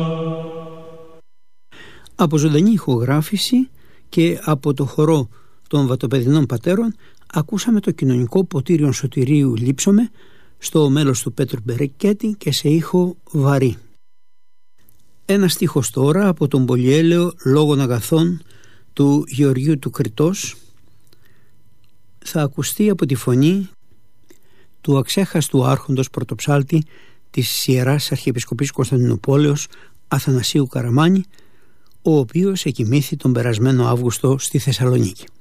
Από ζωντανή ηχογράφηση και από το χορό των Βατοπεδινών Πατέρων ακούσαμε το κοινωνικό ποτήριον Σωτηρίου «Λείψομαι» στο μέλος του Πέτρου Μπερεκέτη και σε ήχο βαρύ. Ένα στίχος τώρα από τον πολυέλαιο «Λόγων αγαθών» του Γεωργίου του Κρητός θα ακουστεί από τη φωνή του αξέχαστου άρχοντος πρωτοψάλτη της Ιεράς Αρχιεπισκοπής Κωνσταντινουπόλεως Αθανασίου Καραμάνη, ο οποίος εκοιμήθη τον περασμένο Αύγουστο στη Θεσσαλονίκη.